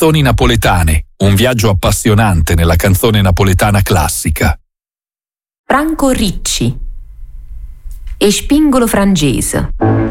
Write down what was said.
Canzoni napoletane, un viaggio appassionante nella canzone napoletana classica. Franco Ricci e Spingolo Frangese.